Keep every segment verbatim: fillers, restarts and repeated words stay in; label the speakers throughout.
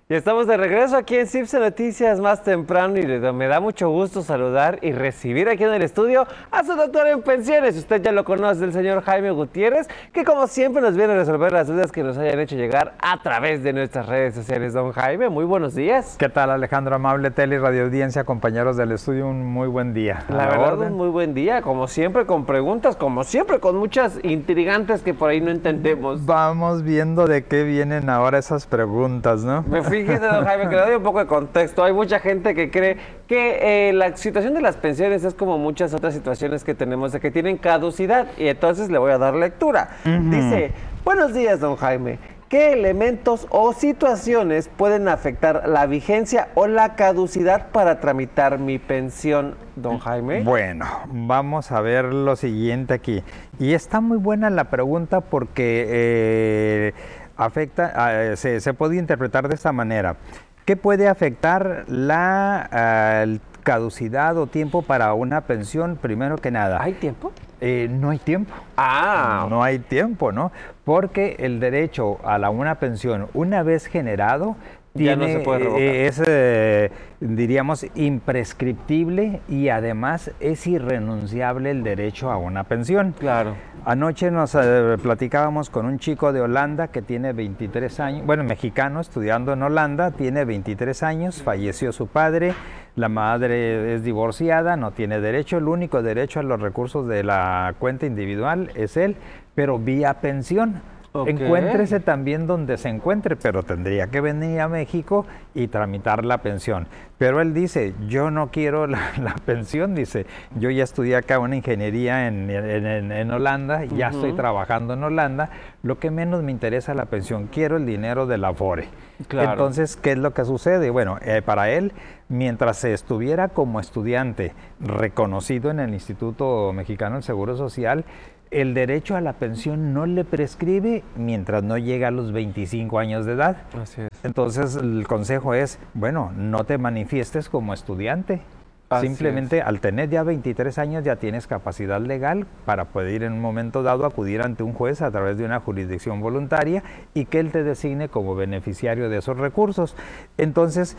Speaker 1: Y estamos de regreso aquí en Cipse Noticias más temprano y me da mucho gusto saludar y recibir aquí en el estudio a su doctor en pensiones. Usted ya lo conoce, el señor Jaime Gutiérrez, que como siempre nos viene a resolver las dudas que nos hayan hecho llegar a través de nuestras redes sociales. Don Jaime, muy buenos días.
Speaker 2: ¿Qué tal, Alejandro? Amable tele y radio audiencia, compañeros del estudio, un muy buen día.
Speaker 1: La verdad, un muy buen día, como siempre con preguntas, como siempre con muchas intrigantes que por ahí no entendemos.
Speaker 2: Vamos viendo de qué vienen ahora esas preguntas, ¿no?
Speaker 1: Me fíjese, don Jaime, que le doy un poco de contexto. Hay mucha gente que cree que eh, la situación de las pensiones es como muchas otras situaciones que tenemos, de que tienen caducidad, y entonces le voy a dar lectura. Uh-huh. Dice, buenos días, don Jaime. ¿Qué elementos o situaciones pueden afectar la vigencia o la caducidad para tramitar mi pensión, don Jaime?
Speaker 2: Bueno, vamos a ver lo siguiente aquí. Y está muy buena la pregunta porque eh, afecta, eh, se, se puede interpretar de esta manera. ¿Qué puede afectar la uh, caducidad o tiempo para una pensión? Primero que nada.
Speaker 1: ¿Hay tiempo?
Speaker 2: Eh, no hay tiempo.
Speaker 1: Ah.
Speaker 2: No hay tiempo, ¿no? Porque el derecho a la una pensión, una vez generado,
Speaker 1: ya
Speaker 2: tiene,
Speaker 1: no se puede revocar.
Speaker 2: Eh, es, eh, diríamos, imprescriptible y además es irrenunciable el derecho a una pensión.
Speaker 1: Claro.
Speaker 2: Anoche nos eh, platicábamos con un chico de Holanda que tiene veintitrés años, bueno, mexicano, estudiando en Holanda, tiene veintitrés años, falleció su padre, la madre es divorciada, no tiene derecho, el único derecho a los recursos de la cuenta individual es él, pero vía pensión. Okay. Encuéntrese también donde se encuentre, pero tendría que venir a México y tramitar la pensión. Pero él dice, yo no quiero la, la pensión, dice, yo ya estudié acá una ingeniería en, en, en Holanda, ya uh-huh. estoy trabajando en Holanda, lo que menos me interesa la pensión, quiero el dinero de la Afore. Claro. Entonces, ¿qué es lo que sucede? Bueno, eh, para él, mientras se estuviera como estudiante reconocido en el Instituto Mexicano del Seguro Social, el derecho a la pensión no le prescribe mientras no llega a los veinticinco años de edad.
Speaker 1: Así es.
Speaker 2: Entonces, el consejo es, bueno, no te manifiestes como estudiante.
Speaker 1: Así
Speaker 2: Simplemente
Speaker 1: es.
Speaker 2: Al tener ya veintitrés años ya tienes capacidad legal para poder en un momento dado acudir ante un juez a través de una jurisdicción voluntaria y que él te designe como beneficiario de esos recursos. Entonces,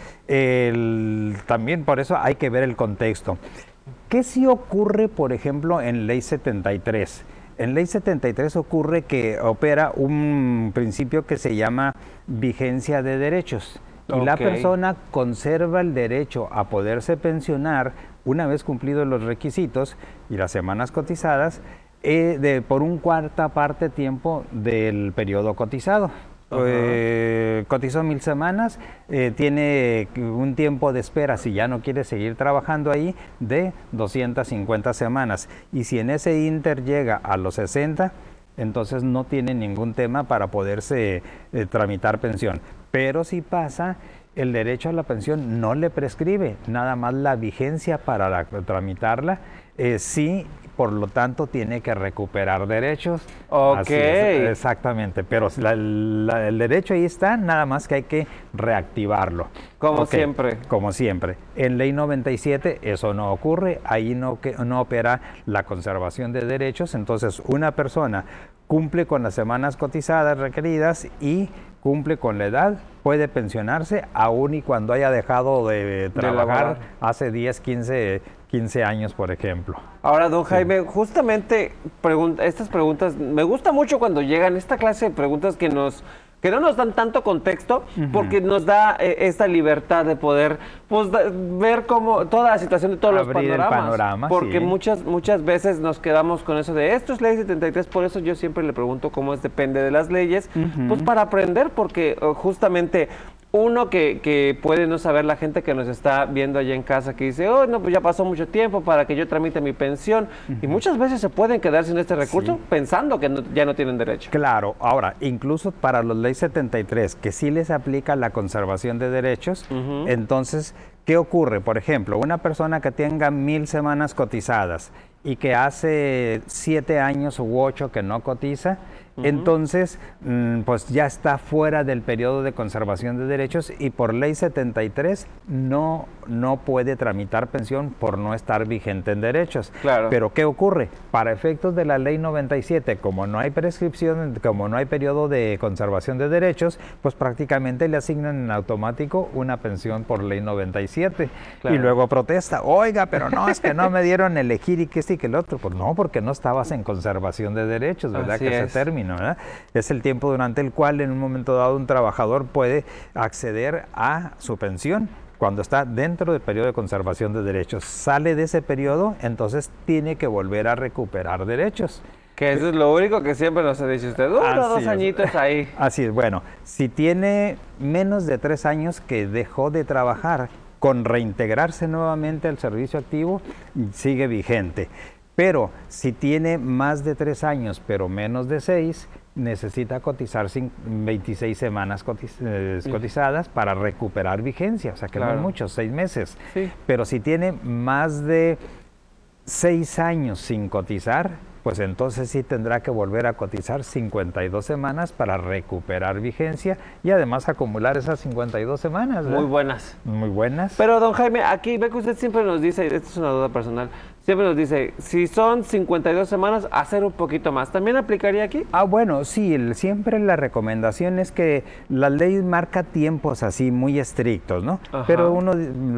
Speaker 2: el, también por eso hay que ver el contexto. ¿Qué sí ocurre, por ejemplo, en Ley setenta y tres? En Ley setenta y tres ocurre que opera un principio que se llama vigencia de derechos. Y okay. la persona conserva el derecho a poderse pensionar una vez cumplidos los requisitos y las semanas cotizadas eh, de, por un cuarta parte tiempo del periodo cotizado. Uh-huh. Eh, cotizó mil semanas, eh, tiene un tiempo de espera, si ya no quiere seguir trabajando ahí, de doscientas cincuenta semanas. Y si en ese inter llega a los sesenta, entonces no tiene ningún tema para poderse eh, tramitar pensión. Pero si pasa, el derecho a la pensión no le prescribe, nada más la vigencia para la, tramitarla, eh, sí. Por lo tanto, tiene que recuperar derechos.
Speaker 1: Ok.
Speaker 2: Así es, exactamente. Pero la, la, el derecho ahí está, nada más que hay que reactivarlo.
Speaker 1: Como
Speaker 2: okay.
Speaker 1: siempre.
Speaker 2: Como siempre. En Ley noventa y siete eso no ocurre. Ahí no, que, no opera la conservación de derechos. Entonces, una persona cumple con las semanas cotizadas requeridas y cumple con la edad, puede pensionarse aún y cuando haya dejado de trabajar de hace diez, quince, quince años, por ejemplo.
Speaker 1: Ahora, don Jaime, sí. justamente pregunta, estas preguntas, me gusta mucho cuando llegan esta clase de preguntas que nos que no nos dan tanto contexto, uh-huh. porque nos da eh, esta libertad de poder pues, da, ver cómo toda la situación de todos
Speaker 2: Abrir
Speaker 1: los panoramas.
Speaker 2: El panorama,
Speaker 1: porque
Speaker 2: sí.
Speaker 1: muchas muchas veces nos quedamos con eso de esto es Ley setenta y tres, por eso yo siempre le pregunto cómo es, depende de las leyes, uh-huh. pues para aprender, porque uh, justamente uno que, que puede no saber, la gente que nos está viendo allá en casa, que dice, oh, no, pues ya pasó mucho tiempo para que yo tramite mi pensión. Uh-huh. Y muchas veces se pueden quedar sin este recurso sí. pensando que no, ya no tienen derecho.
Speaker 2: Claro, ahora, incluso para los Ley setenta y tres, que sí les aplica la conservación de derechos, uh-huh. entonces, ¿qué ocurre? Por ejemplo, una persona que tenga mil semanas cotizadas y que hace siete años u ocho que no cotiza, uh-huh. entonces pues ya está fuera del periodo de conservación de derechos y por ley setenta y tres no, no puede tramitar pensión por no estar vigente en derechos.
Speaker 1: Claro.
Speaker 2: Pero ¿qué ocurre? Para efectos de la ley noventa y siete, como no hay prescripción, como no hay periodo de conservación de derechos, pues prácticamente le asignan en automático una pensión por ley noventa y siete. Claro. Y luego protesta, oiga, pero no, es que no me dieron elegir y que este y que el otro. Pues no, porque no estabas en conservación de derechos, ¿verdad?
Speaker 1: Así
Speaker 2: que
Speaker 1: es.
Speaker 2: ese término, ¿verdad? Es el tiempo durante el cual en un momento dado un trabajador puede acceder a su pensión cuando está dentro del periodo de conservación de derechos. Sale de ese periodo, entonces tiene que volver a recuperar derechos.
Speaker 1: Que eso es lo único que siempre nos ha dicho usted, uno o dos añitos ahí.
Speaker 2: Así es, bueno, si tiene menos de tres años que dejó de trabajar, con reintegrarse nuevamente al servicio activo, sigue vigente. Pero si tiene más de tres años, pero menos de seis, necesita cotizar veintiséis semanas cotiz eh, cotizadas para recuperar vigencia, o sea que claro. no es mucho, seis meses. Sí. Pero si tiene más de seis años sin cotizar, pues entonces sí tendrá que volver a cotizar cincuenta y dos semanas para recuperar vigencia y además acumular esas cincuenta y dos semanas, ¿verdad?
Speaker 1: Muy buenas.
Speaker 2: Muy buenas.
Speaker 1: Pero don Jaime, aquí ve que usted siempre nos dice, y esto es una duda personal, siempre nos dice, si son cincuenta y dos semanas, hacer un poquito más. ¿También aplicaría aquí?
Speaker 2: Ah, bueno, sí, el, siempre la recomendación es que la ley marca tiempos así muy estrictos, ¿no? Ajá. Pero uno...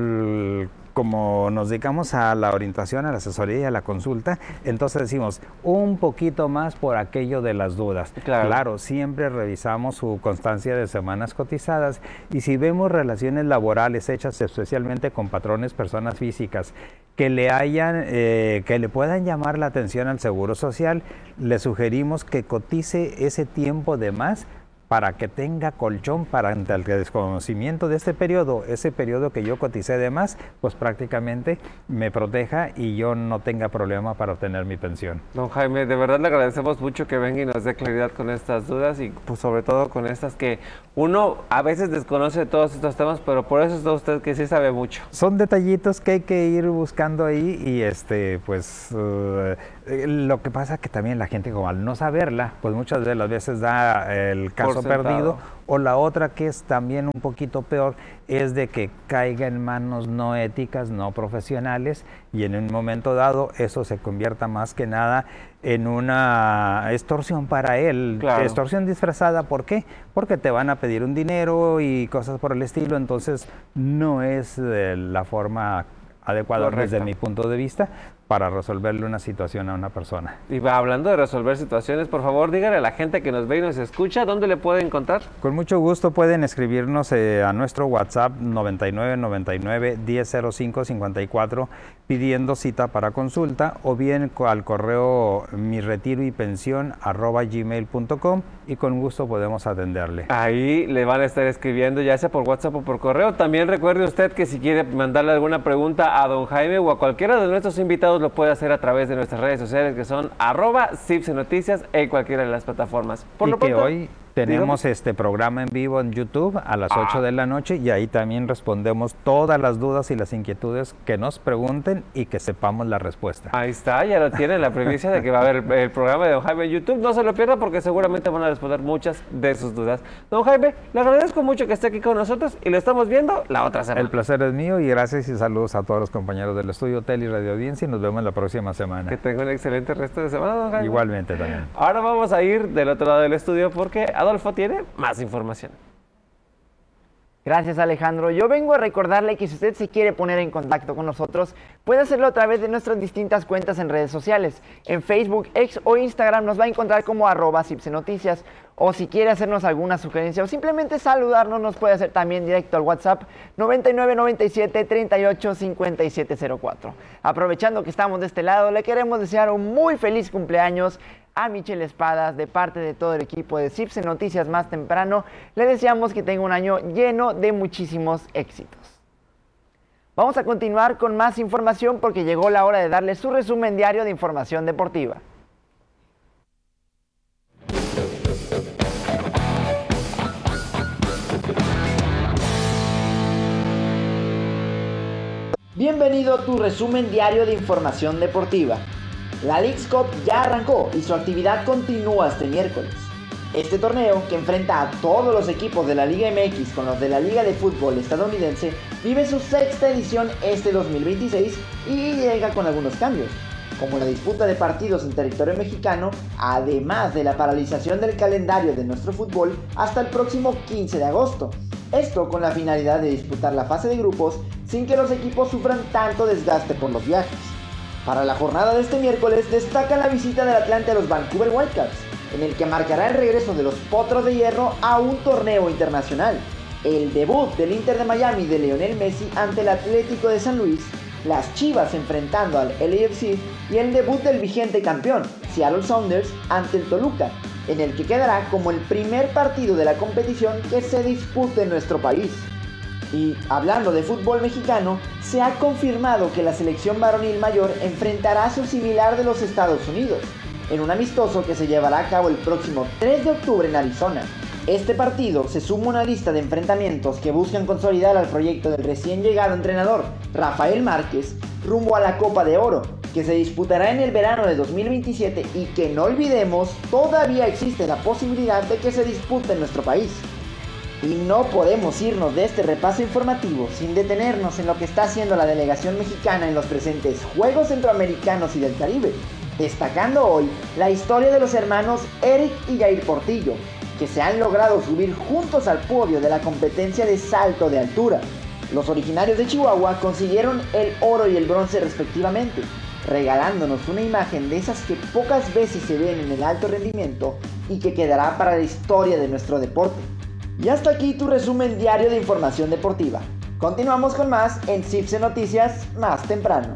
Speaker 2: L, como nos dedicamos a la orientación, a la asesoría y a la consulta, entonces decimos un poquito más por aquello de las dudas. Claro, claro siempre revisamos su constancia de semanas cotizadas y si vemos relaciones laborales hechas especialmente con patrones, personas físicas, que le hayan, eh, que le puedan llamar la atención al Seguro Social, le sugerimos que cotice ese tiempo de más para que tenga colchón para ante el desconocimiento de este periodo, ese periodo que yo coticé de más, pues prácticamente me proteja y yo no tenga problema para obtener mi pensión.
Speaker 1: Don Jaime, de verdad le agradecemos mucho que venga y nos dé claridad con estas dudas y pues sobre todo con estas que uno a veces desconoce todos estos temas, pero por eso está usted que sí sabe mucho.
Speaker 2: Son detallitos que hay que ir buscando ahí y este, pues uh, lo que pasa es que también la gente como al no saberla, pues muchas de las veces da el caso perdido, o la otra que es también un poquito peor es de que caiga en manos no éticas, no profesionales y en un momento dado eso se convierta más que nada en una extorsión para él, claro. extorsión disfrazada, ¿por qué? Porque te van a pedir un dinero y cosas por el estilo, entonces no es eh, la forma adecuada Correcto. Desde mi punto de vista para resolverle una situación a una persona.
Speaker 1: Y va hablando de resolver situaciones, por favor, dígale a la gente que nos ve y nos escucha, ¿dónde le puede encontrar?
Speaker 2: Con mucho gusto pueden escribirnos eh, a nuestro WhatsApp noventa y nueve noventa y nueve diez cero cinco cincuenta y cuatro pidiendo cita para consulta o bien al correo mi retiro y pensión arroba gmail punto com y con gusto podemos atenderle.
Speaker 1: Ahí le van a estar escribiendo ya sea por WhatsApp o por correo. También recuerde usted que si quiere mandarle alguna pregunta a don Jaime o a cualquiera de nuestros invitados lo puede hacer a través de nuestras redes sociales que son arroba Cipse Noticias en cualquiera de las plataformas.
Speaker 2: Por y lo que pronto, hoy tenemos dígame. Este programa en vivo en YouTube a las ah. ocho de la noche y ahí también respondemos todas las dudas y las inquietudes que nos pregunten y que sepamos la respuesta.
Speaker 1: Ahí está, ya lo tienen, la primicia de que va a haber el, el programa de don Jaime en YouTube. No se lo pierda porque seguramente van a responder muchas de sus dudas. Don Jaime, le agradezco mucho que esté aquí con nosotros y lo estamos viendo la otra semana.
Speaker 2: El placer es mío y gracias y saludos a todos los compañeros del estudio Tele y Radio Audiencia y nos vemos la próxima semana.
Speaker 1: Que tenga un excelente resto de semana, don Jaime.
Speaker 2: Igualmente también.
Speaker 1: Ahora vamos a ir del otro lado del estudio porque Adolfo tiene más información.
Speaker 3: Gracias, Alejandro. Yo vengo a recordarle que si usted se quiere poner en contacto con nosotros, puede hacerlo a través de nuestras distintas cuentas en redes sociales. En Facebook, X o Instagram nos va a encontrar como arroba Cipse Noticias. O si quiere hacernos alguna sugerencia o simplemente saludarnos, nos puede hacer también directo al WhatsApp noventa y nueve noventa y siete treinta y ocho cincuenta y siete cero cuatro. Aprovechando que estamos de este lado, le queremos desear un muy feliz cumpleaños a Michelle Espadas, de parte de todo el equipo de Cipse Noticias Más Temprano. Le deseamos que tenga un año lleno de muchísimos éxitos. Vamos a continuar con más información porque llegó la hora de darle su resumen diario de información deportiva. Bienvenido a tu resumen diario de información deportiva. La Leagues Cup ya arrancó y su actividad continúa este miércoles. Este torneo, que enfrenta a todos los equipos de la Liga M X con los de la Liga de Fútbol estadounidense, vive su sexta edición este dos mil veintiséis y llega con algunos cambios, como la disputa de partidos en territorio mexicano, además de la paralización del calendario de nuestro fútbol hasta el próximo quince de agosto. Esto con la finalidad de disputar la fase de grupos sin que los equipos sufran tanto desgaste por los viajes. Para la jornada de este miércoles destaca la visita del Atlante a los Vancouver Whitecaps, en el que marcará el regreso de los Potros de Hierro a un torneo internacional, el debut del Inter de Miami de Lionel Messi ante el Atlético de San Luis, las Chivas enfrentando al L A F C y el debut del vigente campeón, Seattle Sounders, ante el Toluca, en el que quedará como el primer partido de la competición que se dispute en nuestro país. Y hablando de fútbol mexicano, se ha confirmado que la selección varonil mayor enfrentará a su similar de los Estados Unidos, en un amistoso que se llevará a cabo el próximo tres de octubre en Arizona. Este partido se suma a una lista de enfrentamientos que buscan consolidar al proyecto del recién llegado entrenador Rafael Márquez rumbo a la Copa de Oro, que se disputará en el verano de dos mil veintisiete y que no olvidemos, todavía existe la posibilidad de que se dispute en nuestro país. Y no podemos irnos de este repaso informativo sin detenernos en lo que está haciendo la delegación mexicana en los presentes Juegos Centroamericanos y del Caribe, destacando hoy la historia de los hermanos Eric y Jair Portillo, que se han logrado subir juntos al podio de la competencia de salto de altura. Los originarios de Chihuahua consiguieron el oro y el bronce respectivamente, regalándonos una imagen de esas que pocas veces se ven en el alto rendimiento y que quedará para la historia de nuestro deporte. Y hasta aquí tu resumen diario de información deportiva. Continuamos con más en Cipse Noticias más temprano.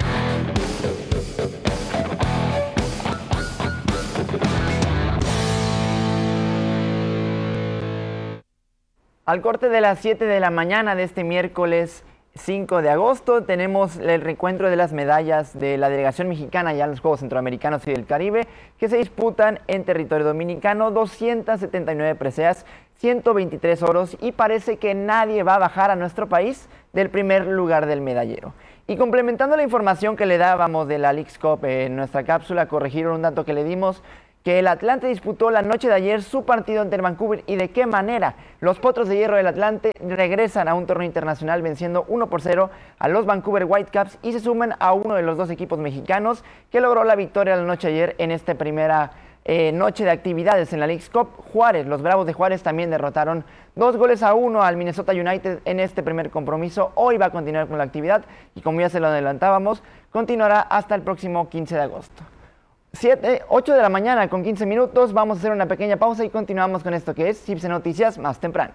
Speaker 3: Al corte de las siete de la mañana de este miércoles cinco de agosto tenemos el reencuentro de las medallas de la delegación mexicana ya en los Juegos Centroamericanos y del Caribe, que se disputan en territorio dominicano. Doscientas setenta y nueve preseas, ciento veintitrés oros, y parece que nadie va a bajar a nuestro país del primer lugar del medallero. Y complementando la información que le dábamos de la Leagues Cup en nuestra cápsula, corregieron un dato que le dimos, que el Atlante disputó la noche de ayer su partido ante el Vancouver y de qué manera. Los Potros de Hierro del Atlante regresan a un torneo internacional venciendo uno por cero a los Vancouver Whitecaps y se suman a uno de los dos equipos mexicanos que logró la victoria la noche de ayer en esta primera eh, noche de actividades en la Leagues Cup. Juárez, los Bravos de Juárez también derrotaron dos goles a uno al Minnesota United en este primer compromiso. Hoy va a continuar con la actividad y, como ya se lo adelantábamos, continuará hasta el próximo quince de agosto. siete, ocho de la mañana con quince minutos, vamos a hacer una pequeña pausa y continuamos con esto que es Cipse Noticias más temprano.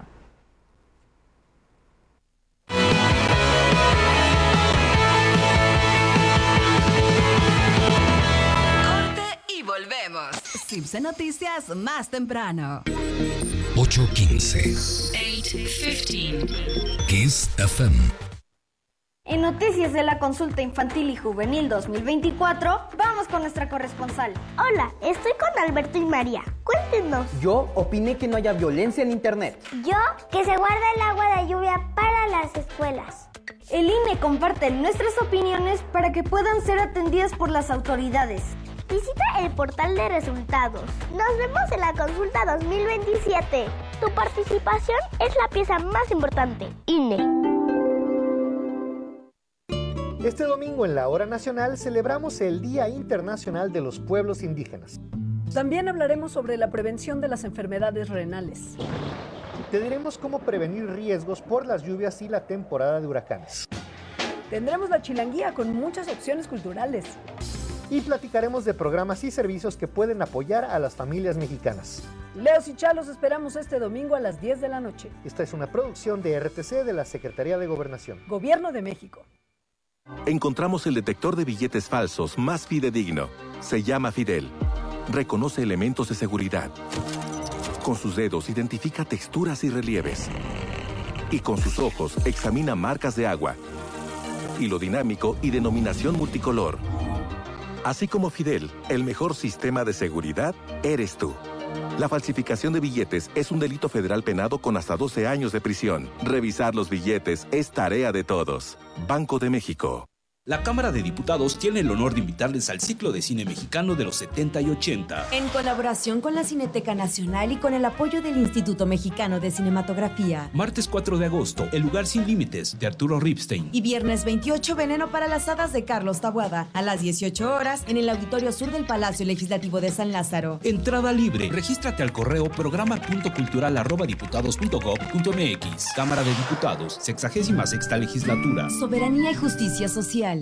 Speaker 4: Corte y volvemos. Cipse Noticias más temprano.
Speaker 5: ocho quince.
Speaker 4: ocho quince.
Speaker 5: Kiss F M.
Speaker 6: En Noticias de la Consulta Infantil y Juvenil dos mil veinticuatro, vamos con nuestra corresponsal.
Speaker 7: Hola, estoy con Alberto y María. Cuéntenos.
Speaker 8: Yo opiné que no haya violencia en internet.
Speaker 7: Yo, que se guarda el agua de lluvia para las escuelas.
Speaker 6: El I N E comparte nuestras opiniones para que puedan ser atendidas por las autoridades.
Speaker 7: Visita el portal de resultados. Nos vemos en la Consulta dos mil veintisiete. Tu participación es la pieza más importante. I N E.
Speaker 9: Este domingo en la Hora Nacional celebramos el Día Internacional de los Pueblos Indígenas.
Speaker 10: También hablaremos sobre la prevención de las enfermedades renales.
Speaker 9: Te diremos cómo prevenir riesgos por las lluvias y la temporada de huracanes.
Speaker 10: Tendremos la chilanguía con muchas opciones culturales.
Speaker 9: Y platicaremos de programas y servicios que pueden apoyar a las familias mexicanas.
Speaker 10: Leos y Chalos esperamos este domingo a las diez de la noche.
Speaker 9: Esta es una producción de R T C de la Secretaría de Gobernación.
Speaker 10: Gobierno de México.
Speaker 11: Encontramos el detector de billetes falsos más fidedigno. Se llama Fidel. Reconoce elementos de seguridad. Con sus dedos identifica texturas y relieves. Y con sus ojos examina marcas de agua, hilo dinámico y denominación multicolor. Así como Fidel, el mejor sistema de seguridad eres tú. La falsificación de billetes es un delito federal penado con hasta doce años de prisión. Revisar los billetes es tarea de todos. Banco de México.
Speaker 12: La Cámara de Diputados tiene el honor de invitarles al ciclo de cine mexicano de los setenta y ochenta.
Speaker 13: En colaboración con la Cineteca Nacional y con el apoyo del Instituto Mexicano de Cinematografía.
Speaker 12: Martes cuatro de agosto, El lugar sin límites, de Arturo Ripstein.
Speaker 13: Y viernes veintiocho, Veneno para las hadas, de Carlos Taboada, a las dieciocho horas, en el Auditorio Sur del Palacio Legislativo de San Lázaro.
Speaker 12: Entrada libre. Regístrate al correo programa punto cultural arroba diputados punto gob punto mx. Cámara de Diputados, sexagésima sexta legislatura.
Speaker 13: Soberanía y justicia social.